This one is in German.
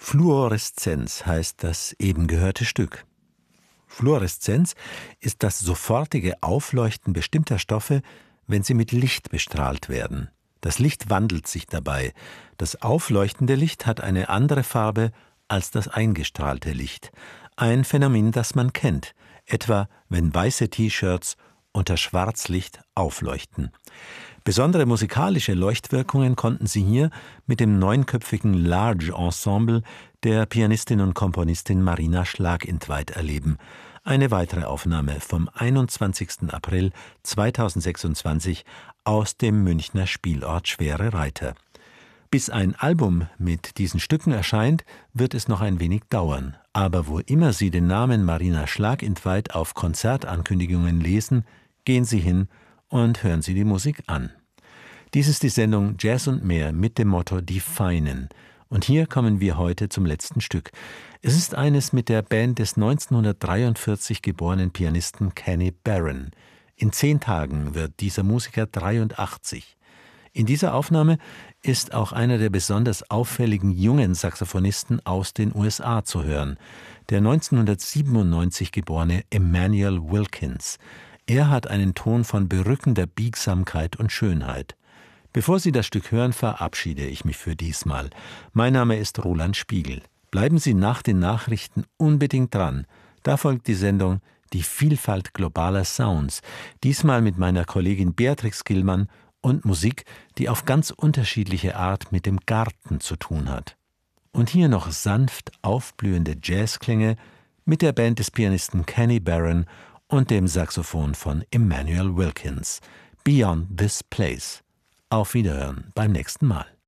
Fluoreszenz heißt das eben gehörte Stück. Fluoreszenz ist das sofortige Aufleuchten bestimmter Stoffe, wenn sie mit Licht bestrahlt werden. Das Licht wandelt sich dabei. Das aufleuchtende Licht hat eine andere Farbe als das eingestrahlte Licht. Ein Phänomen, das man kennt, etwa wenn weiße T-Shirts unter Schwarzlicht aufleuchten. Besondere musikalische Leuchtwirkungen konnten sie hier mit dem 9-köpfigen Large Ensemble der Pianistin und Komponistin Marina Schlagintweit erleben. Eine weitere Aufnahme vom 21. April 2026 aus dem Münchner Spielort Schwere Reiter. Bis ein Album mit diesen Stücken erscheint, wird es noch ein wenig dauern. Aber wo immer Sie den Namen Marina Schlagintweit auf Konzertankündigungen lesen, gehen Sie hin und hören Sie die Musik an. Dies ist die Sendung Jazz und mehr mit dem Motto Die Feinen. Und hier kommen wir heute zum letzten Stück. Es ist eines mit der Band des 1943 geborenen Pianisten Kenny Barron. In 10 Tagen wird dieser Musiker 83. In dieser Aufnahme ist auch einer der besonders auffälligen jungen Saxophonisten aus den USA zu hören, der 1997 geborene Emmanuel Wilkins. Er hat einen Ton von berückender Biegsamkeit und Schönheit. Bevor Sie das Stück hören, verabschiede ich mich für diesmal. Mein Name ist Roland Spiegel. Bleiben Sie nach den Nachrichten unbedingt dran. Da folgt die Sendung Die Vielfalt globaler Sounds, diesmal mit meiner Kollegin Beatrix Gillmann und Musik, die auf ganz unterschiedliche Art mit dem Garten zu tun hat. Und hier noch sanft aufblühende Jazzklänge mit der Band des Pianisten Kenny Barron und dem Saxophon von Emmanuel Wilkins. Beyond This Place. Auf Wiederhören beim nächsten Mal.